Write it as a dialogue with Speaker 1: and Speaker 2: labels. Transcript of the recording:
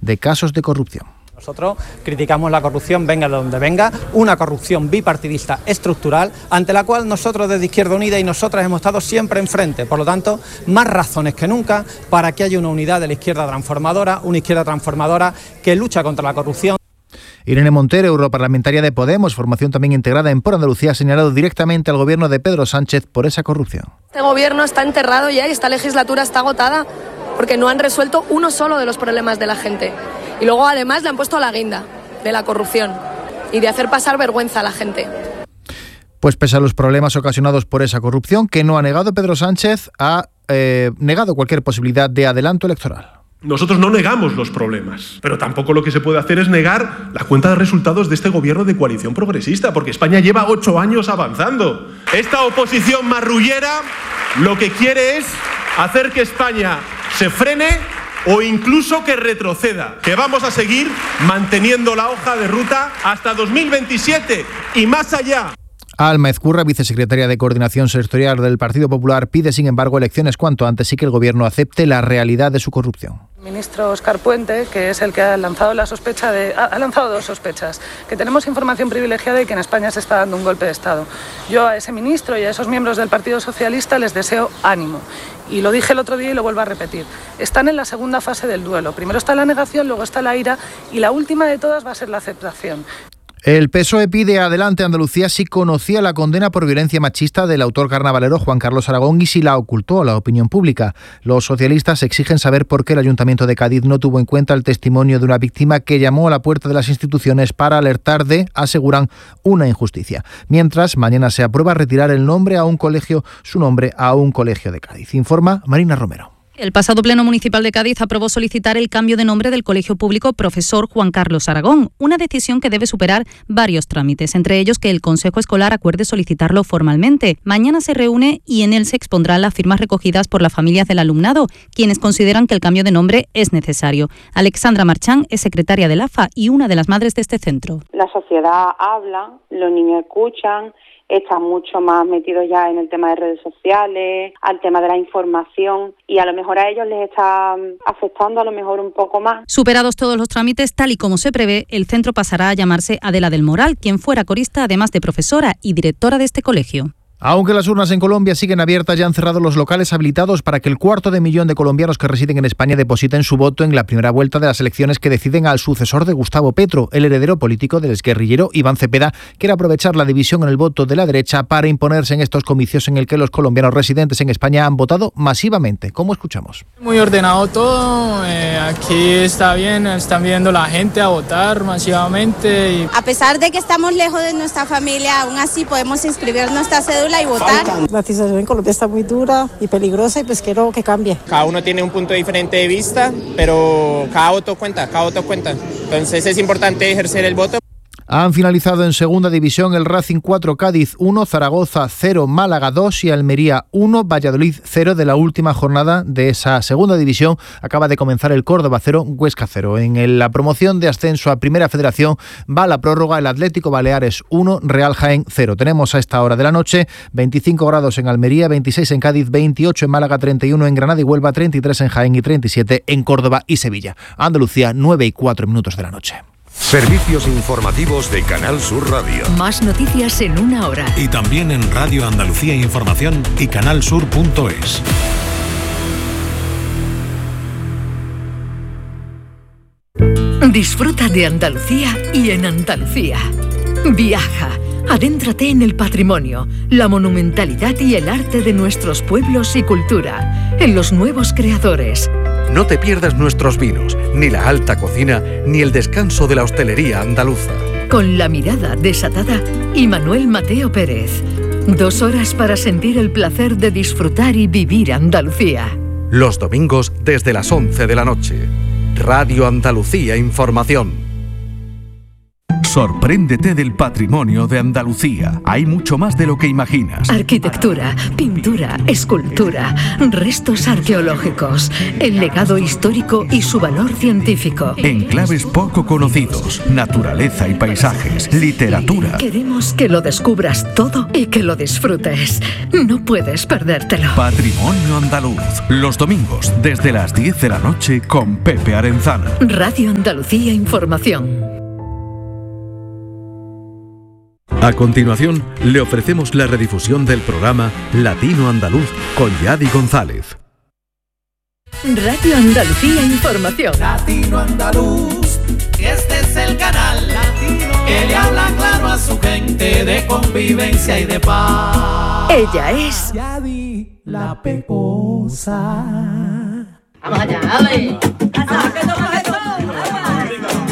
Speaker 1: de casos de corrupción.
Speaker 2: Nosotros criticamos la corrupción, venga de donde venga, una corrupción bipartidista estructural, ante la cual nosotros desde Izquierda Unida y nosotras hemos estado siempre enfrente. Por lo tanto, más razones que nunca para que haya una unidad de la izquierda transformadora, una izquierda transformadora que lucha contra la corrupción.
Speaker 1: Irene Montero, europarlamentaria de Podemos, formación también integrada en Por Andalucía, ha señalado directamente al gobierno de Pedro Sánchez por esa corrupción.
Speaker 3: Este gobierno está enterrado ya y esta legislatura está agotada porque no han resuelto uno solo de los problemas de la gente. Y luego además le han puesto la guinda de la corrupción y de hacer pasar vergüenza a la gente.
Speaker 1: Pues pese a los problemas ocasionados por esa corrupción, que no ha negado Pedro Sánchez, ha negado cualquier posibilidad de adelanto electoral.
Speaker 4: Nosotros no negamos los problemas, pero tampoco lo que se puede hacer es negar la cuenta de resultados de este gobierno de coalición progresista, porque España lleva 8 años avanzando. Esta oposición marrullera lo que quiere es hacer que España se frene o incluso que retroceda, que vamos a seguir manteniendo la hoja de ruta hasta 2027 y más allá.
Speaker 1: Alma Ezcurra, vicesecretaria de Coordinación Sectorial del Partido Popular, pide, sin embargo, elecciones cuanto antes y que el Gobierno acepte la realidad de su corrupción.
Speaker 5: El ministro Óscar Puente, que es el que ha lanzado la sospecha ha lanzado 2 sospechas, que tenemos información privilegiada y que en España se está dando un golpe de Estado. Yo a ese ministro y a esos miembros del Partido Socialista les deseo ánimo. Y lo dije el otro día y lo vuelvo a repetir. Están en la segunda fase del duelo. Primero está la negación, luego está la ira y la última de todas va a ser la aceptación.
Speaker 1: El PSOE pide Adelante Andalucía si conocía la condena por violencia machista del autor carnavalero Juan Carlos Aragón y si la ocultó a la opinión pública. Los socialistas exigen saber por qué el Ayuntamiento de Cádiz no tuvo en cuenta el testimonio de una víctima que llamó a la puerta de las instituciones para alertar de, aseguran, una injusticia. Mientras, mañana se aprueba retirar su nombre a un colegio de Cádiz. Informa Marina Romero.
Speaker 6: El pasado Pleno Municipal de Cádiz aprobó solicitar el cambio de nombre del Colegio Público Profesor Juan Carlos Aragón, una decisión que debe superar varios trámites, entre ellos que el Consejo Escolar acuerde solicitarlo formalmente. Mañana se reúne y en él se expondrán las firmas recogidas por las familias del alumnado, quienes consideran que el cambio de nombre es necesario. Alexandra Marchán es secretaria del AFA y una de las madres de este centro.
Speaker 7: La sociedad habla, los niños escuchan, están mucho más metidos ya en el tema de redes sociales, al tema de la información y a lo mejor a ellos les está afectando a lo mejor un poco más.
Speaker 6: Superados todos los trámites, tal y como se prevé, el centro pasará a llamarse Adela del Moral, quien fuera corista además de profesora y directora de este colegio.
Speaker 1: Aunque las urnas en Colombia siguen abiertas, ya han cerrado los locales habilitados para que el 250.000 de colombianos que residen en España depositen su voto en la primera vuelta de las elecciones que deciden al sucesor de Gustavo Petro, el heredero político del exguerrillero Iván Cepeda, quiere aprovechar la división en el voto de la derecha para imponerse en estos comicios en el que los colombianos residentes en España han votado masivamente, como escuchamos.
Speaker 8: Muy ordenado todo, aquí está bien, están viendo la gente a votar masivamente.
Speaker 9: A pesar de que estamos lejos de nuestra familia, aún así podemos inscribir nuestra cédula y votar.
Speaker 10: La situación en Colombia está muy dura y peligrosa y pues quiero que cambie.
Speaker 11: Cada uno tiene un punto diferente de vista, pero cada voto cuenta. Entonces es importante ejercer el voto.
Speaker 1: Han finalizado en segunda división el Racing 4, Cádiz 1, Zaragoza 0, Málaga 2 y Almería 1, Valladolid 0 de la última jornada de esa segunda división. Acaba de comenzar el Córdoba 0, Huesca 0. En la promoción de ascenso a Primera Federación va la prórroga el Atlético Baleares 1, Real Jaén 0. Tenemos a esta hora de la noche 25 grados en Almería, 26 en Cádiz, 28 en Málaga, 31 en Granada y Huelva, 33 en Jaén y 37 en Córdoba y Sevilla. Andalucía, 9:04 de la noche.
Speaker 12: Servicios informativos de Canal Sur Radio.
Speaker 13: Más noticias en una hora.
Speaker 12: Y también en Radio Andalucía Información y canalsur.es.
Speaker 13: Disfruta de Andalucía y en Andalucía. Viaja, adéntrate en el patrimonio, la monumentalidad y el arte de nuestros pueblos y cultura, en los nuevos creadores.
Speaker 14: No te pierdas nuestros vinos, ni la alta cocina, ni el descanso de la hostelería andaluza.
Speaker 13: Con la mirada desatada y Manuel Mateo Pérez. 2 horas para sentir el placer de disfrutar y vivir Andalucía.
Speaker 14: Los domingos desde las 11 de la noche. Radio Andalucía Información.
Speaker 15: Sorpréndete del patrimonio de Andalucía. Hay mucho más de lo que imaginas.
Speaker 13: Arquitectura, pintura, escultura, restos arqueológicos, el legado histórico y su valor científico.
Speaker 15: Enclaves poco conocidos, naturaleza y paisajes, literatura.
Speaker 13: Queremos que lo descubras todo y que lo disfrutes. No puedes perdértelo.
Speaker 15: Patrimonio andaluz. Los domingos desde las 10 de la noche con Pepe Arenzano.
Speaker 13: Radio Andalucía Información.
Speaker 15: A continuación, le ofrecemos la redifusión del programa Latino Andaluz con Yadi González.
Speaker 13: Radio Andalucía Información.
Speaker 16: Latino Andaluz, este es el canal latino que le habla claro a su gente de convivencia y de paz.
Speaker 13: Ella es
Speaker 16: Yadi la Pecosa.
Speaker 17: Vamos allá, a ver.